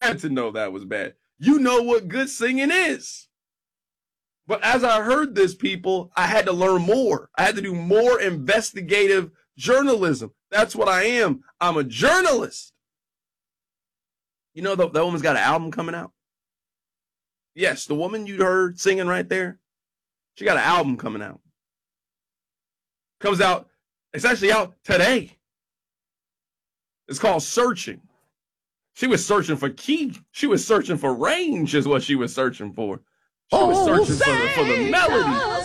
had to know that was bad. You know what good singing is. But as I heard this, people, I had to learn more. I had to do more investigative journalism. That's what I am. I'm a journalist. You know, that woman's got an album coming out. Yes, the woman you heard singing right there, she got an album coming out. Comes out, it's actually out today. It's called Searching. She was searching for key. She was searching for range is what she was searching for. She was searching for the melody.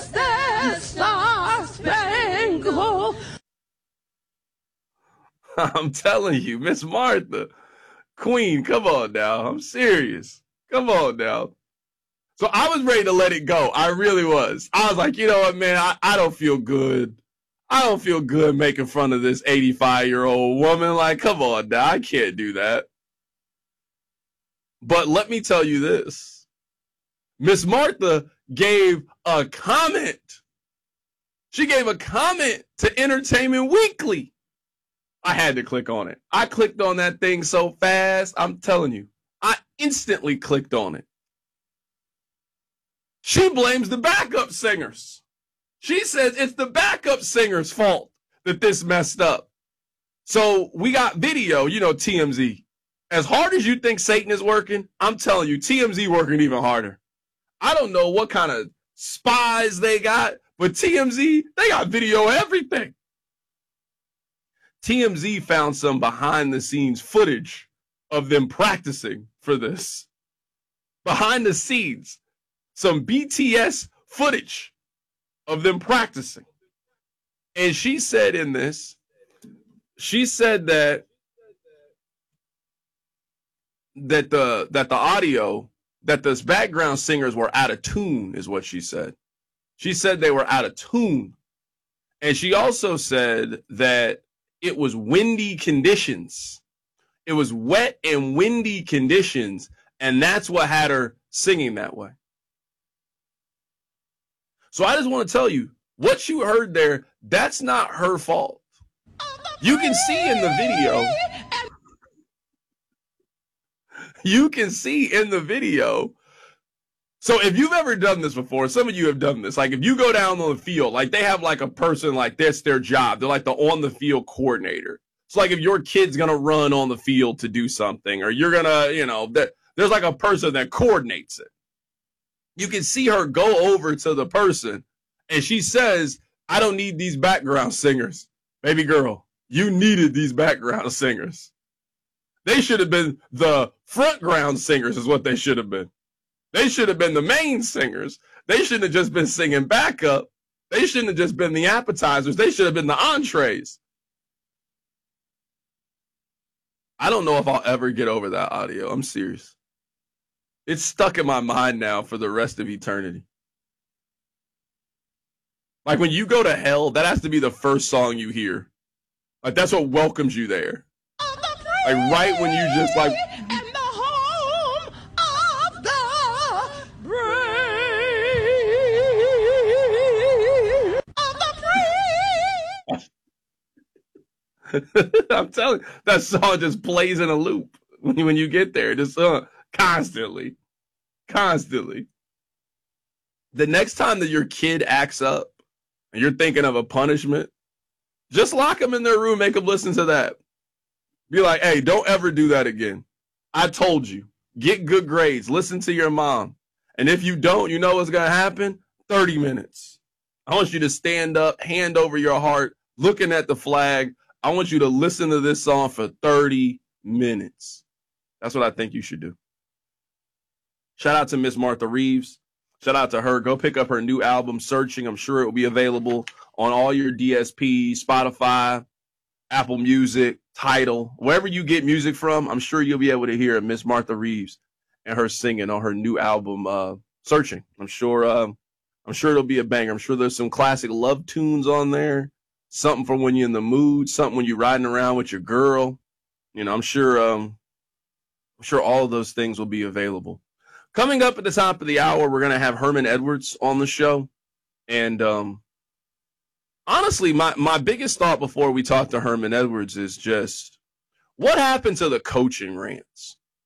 I'm telling you, Miss Martha, Queen, come on now. I'm serious. Come on now. So I was ready to let it go. I really was. I was like, you know what, man, I don't feel good. I don't feel good making fun of this 85-year-old woman. Like, come on now. I can't do that. But let me tell you this. Miss Martha gave a comment. She gave a comment to Entertainment Weekly. I had to click on it. I clicked on that thing so fast. I'm telling you, I instantly clicked on it. She blames the backup singers. She says it's the backup singer's fault that this messed up. So we got video, you know, TMZ. As hard as you think Satan is working, I'm telling you, TMZ working even harder. I don't know what kind of spies they got, but TMZ, they got video of everything. TMZ found some behind-the-scenes footage of them practicing for this. Behind the scenes, some BTS footage of them practicing. And she said in this, she said that the audio, that those background singers were out of tune, is what she said. She said they were out of tune. And she also said that it was windy conditions. It was wet and windy conditions, and that's what had her singing that way. So I just want to tell you, what you heard there, that's not her fault. You can see in the video. You can see in the video. So if you've ever done this before, some of you have done this. Like if you go down on the field, like they have like a person like that's their job. They're like the on the field coordinator. It's like if your kid's going to run on the field to do something, or you're going to, you know, there's like a person that coordinates it. You can see her go over to the person and she says, I don't need these background singers. Baby girl, you needed these background singers. They should have been the front ground singers is what they should have been. They should have been the main singers. They shouldn't have just been singing backup. They shouldn't have just been the appetizers. They should have been the entrees. I don't know if I'll ever get over that audio. I'm serious. It's stuck in my mind now for the rest of eternity. Like when you go to hell, that has to be the first song you hear. Like that's what welcomes you there. Like right when you just like. And the home of the brave. I'm telling you, that song just plays in a loop when you get there. Just constantly. The next time that your kid acts up and you're thinking of a punishment, just lock them in their room, make them listen to that. Be like, hey, don't ever do that again. I told you. Get good grades. Listen to your mom. And if you don't, you know what's going to happen? 30 minutes. I want you to stand up, hand over your heart, looking at the flag. I want you to listen to this song for 30 minutes. That's what I think you should do. Shout out to Miss Martha Reeves. Shout out to her. Go pick up her new album, Searching. I'm sure it will be available on all your DSPs, Spotify, Apple Music, Tidal, wherever you get music from. I'm sure you'll be able to hear Miss Martha Reeves and her singing on her new album, Searching. I'm sure it'll be a banger. I'm sure there's some classic love tunes on there, something for when you're in the mood, something when you're riding around with your girl. You know, I'm sure all of those things will be available. Coming up at the top of the hour, we're going to have Herman Edwards on the show. And honestly, my biggest thought before we talk to Herman Edwards is just what happened to the coaching rants?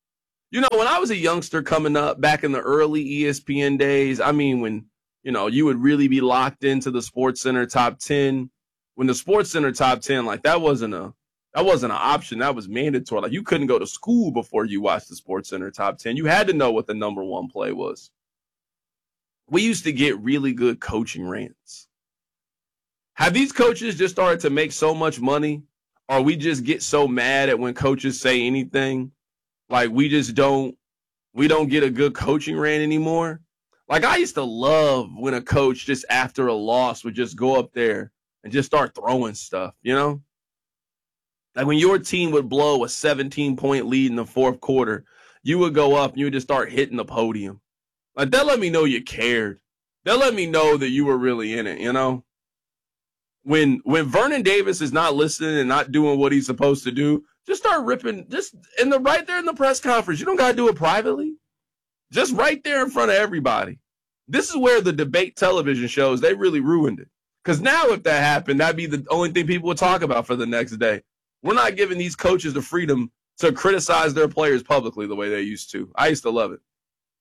You know, when I was a youngster coming up back in the early ESPN days, I mean, when, you would really be locked into the Sports Center top 10, when the Sports Center top 10, like that wasn't an option. That was mandatory. Like you couldn't go to school before you watched the Sports Center top 10. You had to know what the number one play was. We used to get really good coaching rants. Have these coaches just started to make so much money, or we just get so mad at when coaches say anything? Like we don't get a good coaching rant anymore. Like I used to love when a coach just after a loss would just go up there and just start throwing stuff, Like when your team would blow a 17-point lead in the fourth quarter, you would go up and you would just start hitting the podium. Like that let me know you cared. That let me know that you were really in it, When Vernon Davis is not listening and not doing what he's supposed to do, just start ripping, just right there in the press conference. You don't got to do it privately. Just right there in front of everybody. This is where the debate television shows, they really ruined it. Because now if that happened, that'd be the only thing people would talk about for the next day. We're not giving these coaches the freedom to criticize their players publicly the way they used to. I used to love it.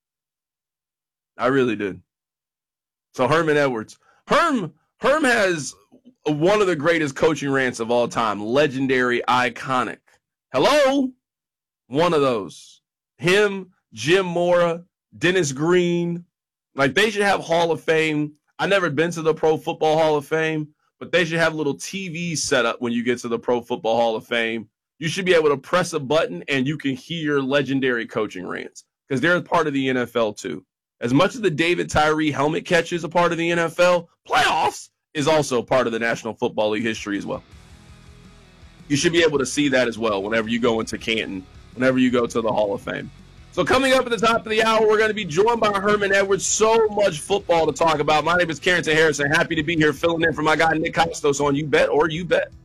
I really did. So Herman Edwards. Herm has one of the greatest coaching rants of all time. Legendary, iconic. Hello? One of those. Him, Jim Mora, Dennis Green. Like, they should have Hall of Fame. I've never been to the Pro Football Hall of Fame, but they should have little TVs set up when you get to the Pro Football Hall of Fame. You should be able to press a button and you can hear legendary coaching rants because they're part of the NFL too. As much as the David Tyree helmet catch is a part of the NFL, playoffs is also part of the National Football League history as well. You should be able to see that as well whenever you go into Canton, whenever you go to the Hall of Fame. So coming up at the top of the hour, we're going to be joined by Herman Edwards. So much football to talk about. My name is Carrington Harrison. Happy to be here filling in for my guy Nick Costos on You Bet or You Bet.